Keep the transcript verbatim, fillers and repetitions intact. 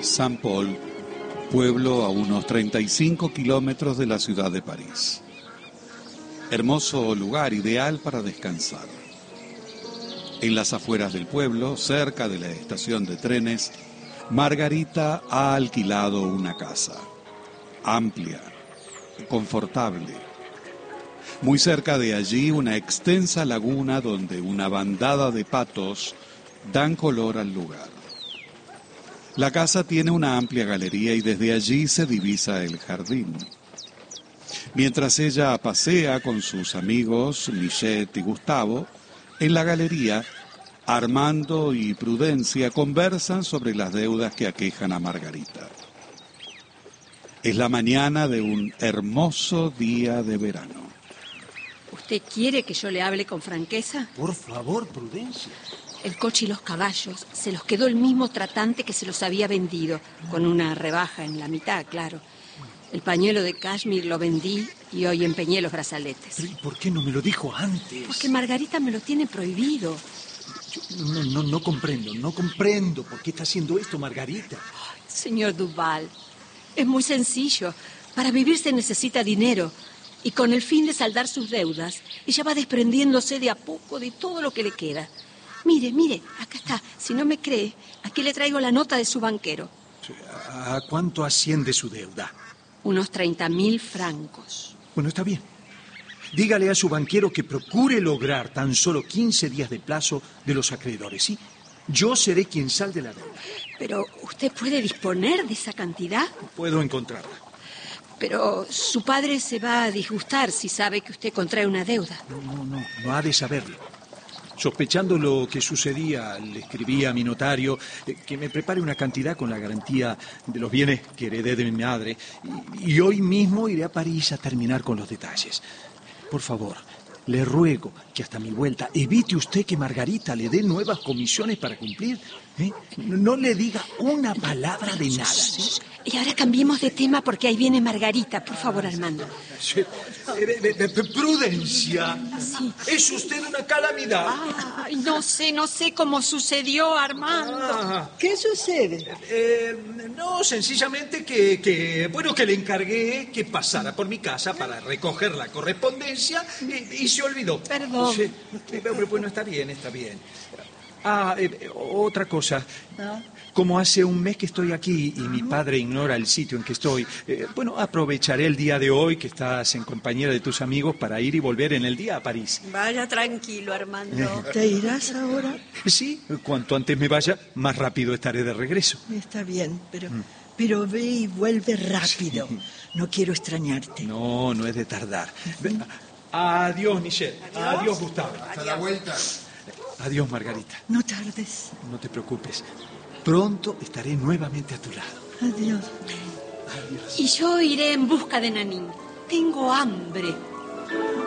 Saint-Paul, pueblo a unos treinta y cinco kilómetros de la ciudad de París. Hermoso lugar ideal para descansar. En las afueras del pueblo, cerca de la estación de trenes, Margarita ha alquilado una casa. Amplia, confortable. Muy cerca de allí, una extensa laguna donde una bandada de patos dan color al lugar. La casa tiene una amplia galería y desde allí se divisa el jardín. Mientras ella pasea con sus amigos, Michette y Gustavo, en la galería, Armando y Prudencia conversan sobre las deudas que aquejan a Margarita. Es la mañana de un hermoso día de verano. ¿Usted quiere que yo le hable con franqueza? Por favor, Prudencia. El coche y los caballos se los quedó el mismo tratante que se los había vendido, con una rebaja en la mitad, claro. El pañuelo de cashmere lo vendí y hoy empeñé los brazaletes. ¿Pero y por qué no me lo dijo antes? Porque Margarita me lo tiene prohibido. Yo no, no, no comprendo, no comprendo por qué está haciendo esto, Margarita. Ay, señor Duval, es muy sencillo. Para vivir se necesita dinero. Y con el fin de saldar sus deudas, ella va desprendiéndose de a poco de todo lo que le queda. Mire, mire, acá está. Si no me cree, aquí le traigo la nota de su banquero. ¿A cuánto asciende su deuda? Unos treinta mil francos. Bueno, está bien. Dígale a su banquero que procure lograr tan solo quince días de plazo de los acreedores, ¿sí? Yo seré quien salde la deuda. Pero, ¿usted puede disponer de esa cantidad? Puedo encontrarla. Pero su padre se va a disgustar si sabe que usted contrae una deuda. No, no, no, no ha de saberlo. Sospechando lo que sucedía, le escribí a mi notario eh, que me prepare una cantidad con la garantía de los bienes que heredé de mi madre. Y, y hoy mismo iré a París a terminar con los detalles. Por favor, le ruego que hasta mi vuelta evite usted que Margarita le dé nuevas comisiones para cumplir. ¿eh? No le diga una palabra de nada. ¿sí? Y ahora cambiemos de tema porque ahí viene Margarita. Por favor, Armando. Sí. Eh, eh, eh, Prudencia. Sí. Es usted una calamidad. Ay, no sé, no sé cómo sucedió, Armando. Ah, ¿Qué sucede? eh, no, sencillamente que, que, bueno, que le encargué que pasara por mi casa para recoger la correspondencia y, y se olvidó. Perdón. Sí, eh, pero bueno, está bien, está bien. Ah, eh, otra cosa. ¿No? Como hace un mes que estoy aquí y mi padre ignora el sitio en que estoy, eh, bueno, aprovecharé el día de hoy que estás en compañía de tus amigos para ir y volver en el día a París. Vaya tranquilo, Armando. ¿Te irás ahora? Sí, cuanto antes me vaya, más rápido estaré de regreso. Está bien, pero, pero ve y vuelve rápido. No quiero extrañarte. No, no es de tardar. Adiós, Michelle. Adiós, Adiós Gustavo. Hasta la vuelta. Adiós, Margarita. No tardes. No te preocupes. Pronto estaré nuevamente a tu lado. Adiós. Adiós. Y yo iré en busca de Nanín. Tengo hambre.